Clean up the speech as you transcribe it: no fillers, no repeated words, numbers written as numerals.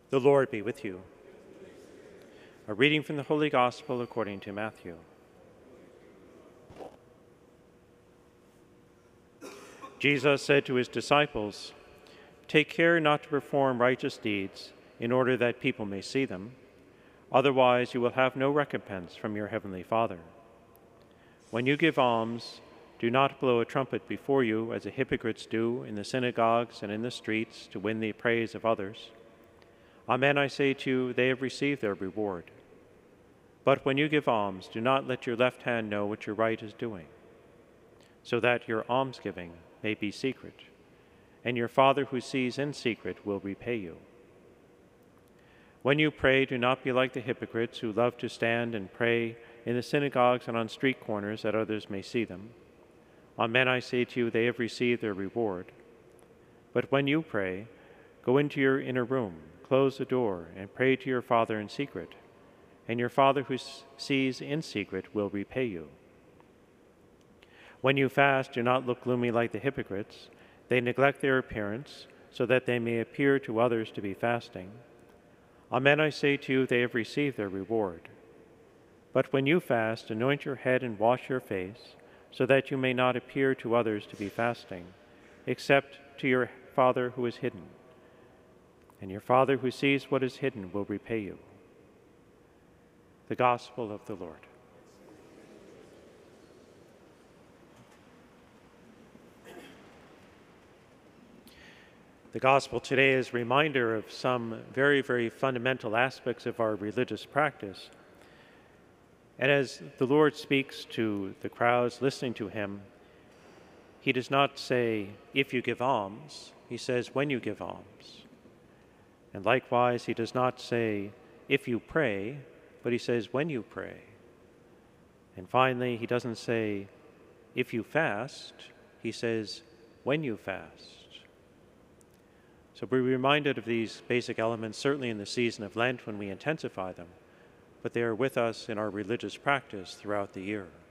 The Lord be with you. A reading from the Holy Gospel according to Matthew. Jesus said to his disciples, "Take care not to perform righteous deeds in order that people may see them. Otherwise you will have no recompense from your heavenly Father. When you give alms, do not blow a trumpet before you as the hypocrites do in the synagogues and in the streets to win the praise of others. Amen, I say to you, they have received their reward. But when you give alms, do not let your left hand know what your right is doing, so that your almsgiving may be secret, and your Father who sees in secret will repay you. When you pray, do not be like the hypocrites who love to stand and pray in the synagogues and on street corners that others may see them. Amen, I say to you, they have received their reward. But when you pray, go into your inner room, close the door, and pray to your Father in secret, and your Father who sees in secret will repay you. When you fast, do not look gloomy like the hypocrites. They neglect their appearance, so that they may appear to others to be fasting. Amen, I say to you, they have received their reward. But when you fast, anoint your head and wash your face, so that you may not appear to others to be fasting, except to your Father who is hidden. And your Father who sees what is hidden will repay you." The Gospel of the Lord. The Gospel today is a reminder of some very, very fundamental aspects of our religious practice. And as the Lord speaks to the crowds listening to him, he does not say, "if you give alms," he says, "when you give alms." And likewise, he does not say, "if you pray," but he says, "when you pray." And finally, he doesn't say, "if you fast," he says, "when you fast." So we're reminded of these basic elements, certainly in the season of Lent when we intensify them, but they are with us in our religious practice throughout the year.